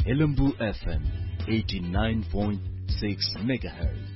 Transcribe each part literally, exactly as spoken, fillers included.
Helambu FM eighty-nine point six megahertz.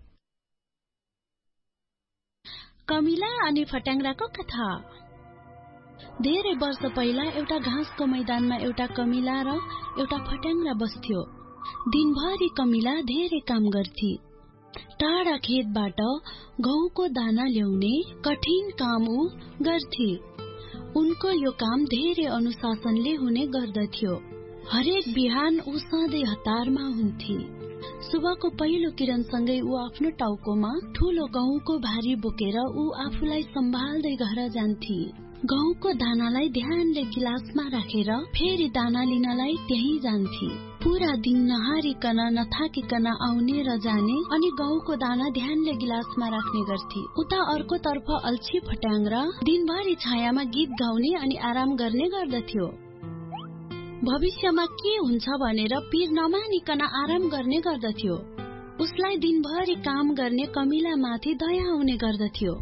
कमिला अनि फट्याङ्ग्राको कथा। धेरै वर्ष पहिला एउटा घाँसको मैदानमा एउटा कमिला र एउटा फट्याङ्ग्रा बस्थ्यो। दिनभरि कमिला धेरै काम गर्थे। टाढा खेतबाट गहुँको दाना ल्याउने कठिन काम ऊ गर्थे। उनको यो काम धेरै अनुशासनले हुने गर्दथ्यो। हरेक बिहान ऊ सधैँ हतारमा हुन्थे। सुबहको पहिलो किरणसँगै ऊ आफ्नो टाउकोमा ठूलो गहुँको भारी बोकेर ऊ आफूलाई सम्हाल्दै घर जान्थे। गहुँको दानालाई ध्यानले गिलासमा राखेर फेरि दाना लिनलाई त्यही जान्थे। पूरा दिन नहारिकन नथाकिकन आउने र जाने अनि गहुँको दाना ध्यानले गिलासमा राख्ने गर्थे। उता अर्को तर्फ अल्छी फट्याङ्ग्रा दिनभरि छायामा गीत गाउने अनि आराम गर्ने गर्दथ्यो। भविष्यमा के हुन्छ भनेर पीर नमानिकन आराम गर्ने गर्दथ्यो। उसलाई दिनभरि काम गर्ने कमिला माथि दया आउने गर्दथ्यो।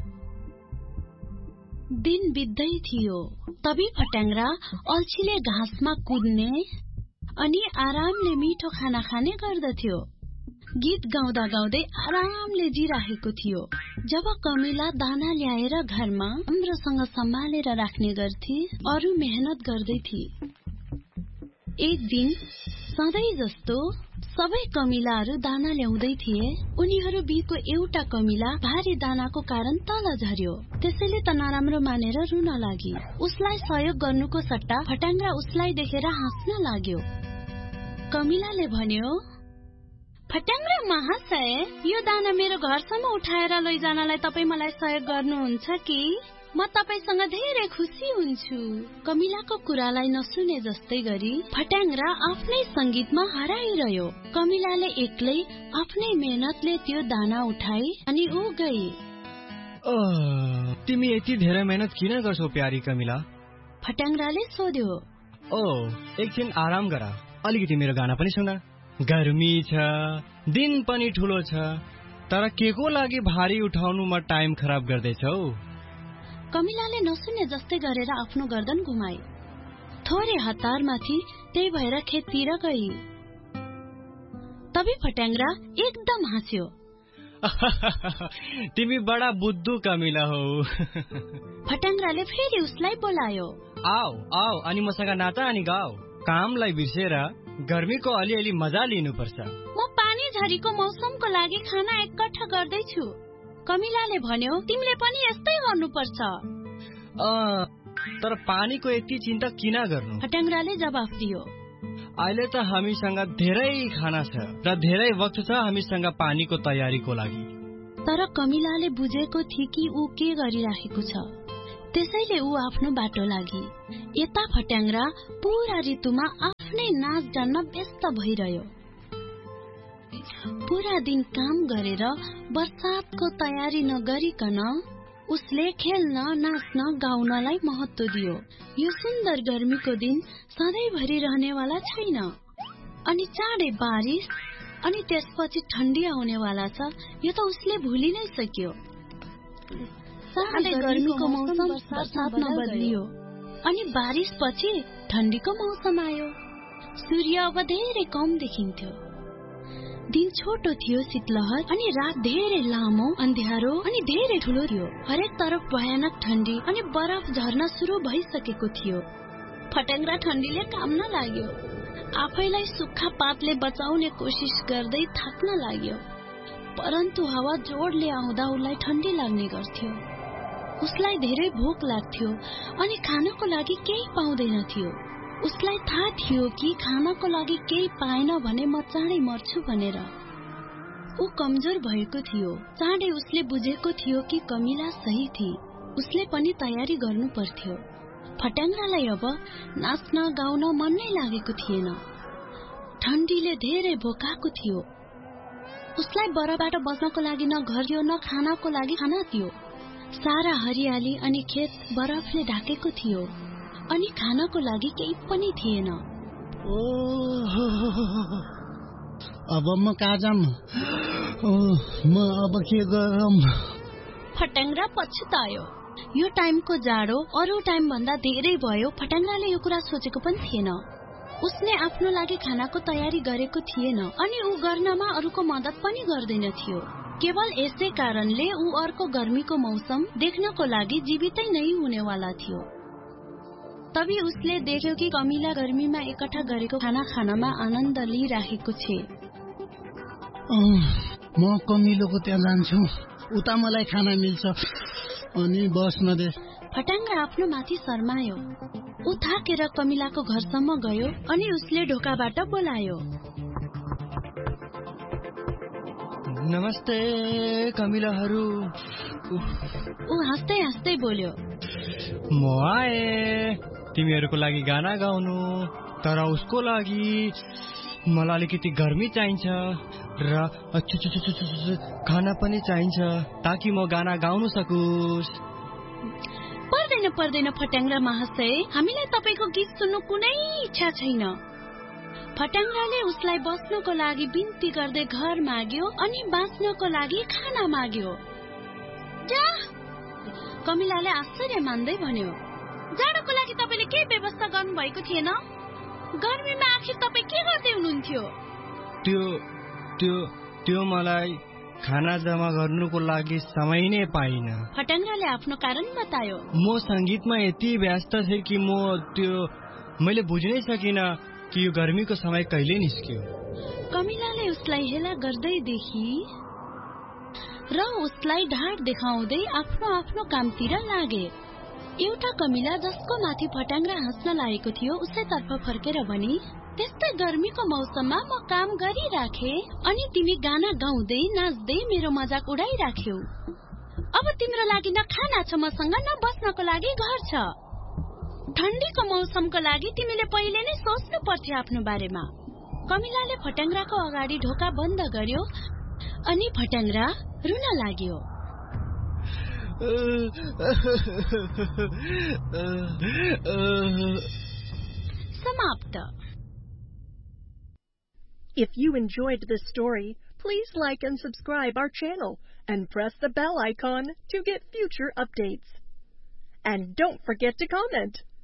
दिन बित्दै थियो। तभी फट्याङ्ग्रा अल्छीले घाँसमा कुद्ने अनि आरामले मिठो खाना खाने गर्दथ्यो। गीत गाउँदा गाउँदै आरामले जिराखेको थियो। जब कमिला दाना ल्याएर घरमा राम्रोसँग सम्हालेर राख्ने गर्थे, अरू मेहनत गर्दै थिए। एक दिन सधैँ जस्तो सबै कमिलाहरू दाना ल्याउँदै थिए। उनीहरू बीचको एउटा कमिला भारी दानाको कारण तल झर्यो। त्यसैले त नराम्रो मानेर रुन लागि। उसलाई सहयोग गर्नुको सट्टा फट्याङ्ग्रा उसलाई देखेर हाँस्न लाग्यो। कमिलाले भन्यो, फट्याङ्ग्रा महाशय, यो दाना मेरो घरसम्म उठाएर लैजानलाई तपाईँ मलाई सहयोग गर्नुहुन्छ कि? म तपाईसँग धेरै खुसी हुन्छु। कमिलाको कुरालाई नसुने जस्तै गरी फट्याङ्ग्रा आफ्नै संगीतमा हराइरह्यो। कमिलाले एक्लै आफ्नै मेहनतले त्यो दाना उठाए अनि ऊ गई। तिमी यति धेरै मेहनत किन गर्छौ प्यारी कमिला? फट्याङ्ग्राले सोध्यो। ओ एकछिन आराम गर, अलिकति मेरो गाना पनि सुन। गर्मी छ, दिन पनि ठुलो छ, तर के को लागि भारी उठाउनुमा टाइम खराब गर्दैछौ? कमिलाले नसुने जस्तै गरेर आफ्नो गर्दन घुमाए। थोरै हतारमा थिए, त्यही भएर खेततिर गई। तभी फट्याङ्ग्रा एकदम हाँस्यो। तिमी बडा बुद्धु कमिला हो। फट्याङ्ग्राले फेरि उसलाई बोलायो। आऊ आऊ अनि मसँग नाच अनि गाऊ। कामलाई बिर्सेर गर्मीको अलिअलि मजा लिनुपर्छ। म पानी झरीको मौसमको लागि खाना एकट्ठा गर्दैछु। कमिलाले भन्यो, तिमीले पनि यस्तै गर्नुपर्छ। तर पानीको यति चिन्ता किन गर्नु? फट्याङ्ग्राले जवाफ दियो। अहिले त हामीसँग धेरै खाना छ र धेरै वक्त छ हामीसँग पानीको तयारीको लागि। तर कमिलाले बुझेको थियो कि ऊ के गरिराखेको छ। त्यसैले ऊ आफ्नो बाटो लागि। यता फट्याङ्ग्रा पूरा ऋतुमा आफ्नै नाच जान्न व्यस्त भइरह्यो। पूरा दिन काम गरेर बर्सातको तयारी नगरिकन उसले खेल्न, नाच्न, गाउनलाई महत्त्व दियो। यो सुन्दर गर्मीको दिन सधैँभरि रहनेवाला छैन अनि चाँडै बारिस अनि त्यसपछि ठण्डी आउनेवाला छ। यो त उसले भुलि नै सक्यो। चाँडै गर्मीको मौसम बर्सातमा बदलियो अनि बारिस पछि ठण्डीको मौसम आयो। सूर्य अब धेरै कम देखिन्थ्यो। दिन छोटो थियो, शीतलहर अनि रात धेरै लामो, अन्ध्यारो अनि धेरै ठुलो थियो। हरेक तरफ भयानक ठण्डी अनि बरफ झर्न सुरु भइसकेको थियो। फट्याङ्ग्रा ठण्डीले काम्न लाग्यो। आफैलाई सुक्खा पातले बचाउने कोसिस गर्दै थाक्न लाग्यो। परन्तु हावा जोडले आउँदा उसलाई ठण्डी लाग्ने गर्थ्यो। उसलाई धेरै भोक लाग्थ्यो अनि खानको लागि केही पाउँदैन थियो। उसलाई थाहा थियो कि खानको लागि केही पाएन भने म चाँडै मर्छु भनेर। ऊ कमजोर भएको थियो। चाँडै उसले बुझेको थियो कि कमिला सही थिए। उसले पनि तयारी गर्नु पर्थ्यो। फट्याङ्ग्रालाई अब नाच्न गाउन मन नै लागेको थिएन। ठण्डीले धेरै भोकाएको थियो। उसलाई बरफबाट बच्नको लागि न घर थियो न खानाको लागि खाना थियो। सारा हरियाली अनि खेत बरफले ढाकेको थियो अनि खानको लागि केही पनि थिएन। अब म कहाँ जाम? म अब के गरम? फट्याङ्ग्रा पछुतायो। यो टाइमको जाडो अरू टाइम भन्दा धेरै भयो। फट्याङ्ग्राले यो कुरा सोचेको पनि थिएन। उसले आफ्नो लागि खानाको तयारी गरेको थिएन अनि ऊ गर्नमा अरूको मद्दत पनि गर्दैन थियो। केवल यसै कारणले ऊ अर्को गर्मीको मौसम देख्नको लागि जीवितै नै हुनेवाला थियो। तभी उसले देख्यो कि कमिला गर्मीमा एकट्ठा गरेको खाना खानमा आनन्द लिइरहेको छ। म कमिलोको त्यहाँ जान्छु, उता मलाई खाना मिल्छ अनि बस्न दे। फटाङ्ग्रा आफ्नो माथि शर्मायो। ऊ थाकेर कमिलाको घरसम्म गयो अनि उसले ढोकाबाट बोलायो, नमस्ते कमिलाहरू। ऊ हाँस्दै हाँस्दै बोल्यो, म आए तिमीहरूको लागि गाना गाउनु, तर उसको लागि मलाई अलिकति गर्मी चाहिन्छ र खाना पनि चाहिन्छ ताकि म गाना गाउन सकुस्। पर्दैन पर्दैन फटाङ्ग्रा महाशय, हामीलाई तपाईको गीत सुन्नु कुनै इच्छा छैन। फटाङ्ग्राले उसलाई बस्नको लागि बिन्ती गर्दै घर माग्यो अनि बाँच्नको लागि खाना माग्यो। जा, कमिलाले आश्चर्य मान्दै भन्यो, जाडोको लागि तपाईले के व्यवस्था गर्नु भएको थिएन? गर्मीमा आखिर तपाई के गर्दै हुनुहुन्थ्यो? त्यो त्यो त्यो मलाई खाना जम्मा गर्नुको लागि समय नै पाइन। फटाङ्ग्राले आफ्नो कारण बतायो, म संगीतमा यति व्यस्त थिएँ कि म त्यो मैले बुझ्नै सकिन कि यो गर्मीको समय कहिले निस्क्यो। कमिलाले उसलाई हेला गर्दै देखी र उसलाई ढाड देखाउँदै आफ्नो आफ्नो कामतिर लागे। एउटा कमिला जसको माथि फटाङ्ग्रा हाँस्न लागेको थियो उसैतर्फ फर्केर भनी, त्यस्तै गर्मीको मौसममा म काम गरिराखे अनि तिमी गाना गाउँदै नाच्दै मेरो मजाक उडाइराख्यौ। अब तिम्रो लागि न खाना छ मसँग, न बस्नको लागि घर छ। ठण्डीको मौसमको लागि तिमीले पहिले नै सोच्नु पर्थ्यो आफ्नो बारेमा। कमिलाले फटाङ्ग्राको अगाडि ढोका बन्द गर्यो अनि फटाङ्ग्रा रुन लाग्यो। समाप्त। If you enjoyed this story, please like and subscribe our channel and press the bell icon to get future updates. And don't forget to comment.